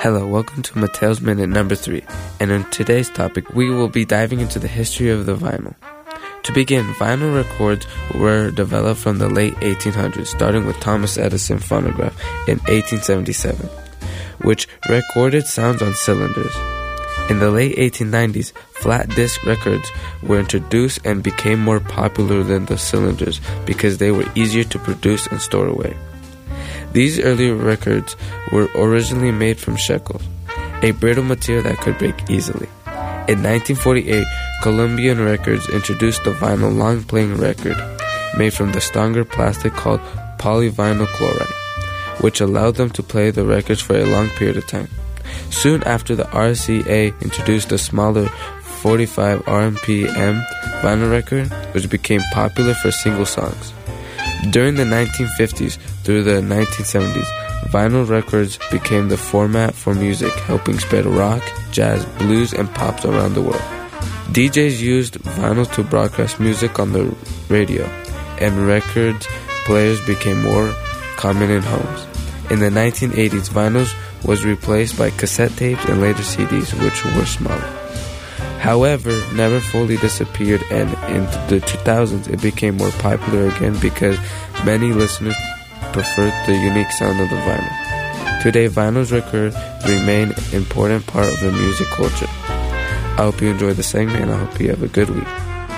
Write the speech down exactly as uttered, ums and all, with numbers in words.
Hello, welcome to Mateo's Minute number three, and in today's topic, we will be diving into the history of the vinyl. To begin, vinyl records were developed from the late eighteen hundreds, starting with Thomas Edison phonograph in eighteen seventy-seven, which recorded sounds on cylinders. In the late eighteen nineties, flat disc records were introduced and became more popular than the cylinders because they were easier to produce and store away. These early records were originally made from shekels, a brittle material that could break easily. In nineteen forty-eight, Columbian Records introduced the vinyl long-playing record, made from the stronger plastic called polyvinyl chloride, which allowed them to play the records for a long period of time. Soon after, the R C A introduced a smaller forty-five R P M vinyl record, which became popular for single songs. During the nineteen fifties through the nineteen seventies, vinyl records became the format for music, helping spread rock, jazz, blues, and pops around the world. D Js used vinyl to broadcast music on the radio, and record players became more common in homes. In the nineteen eighties, vinyl was replaced by cassette tapes and later C Ds, which were smaller. However, never fully disappeared, and in the two thousands it became more popular again because many listeners preferred the unique sound of the vinyl. Today, vinyl records remain an important part of the music culture. I hope you enjoyed the segment, and I hope you have a good week.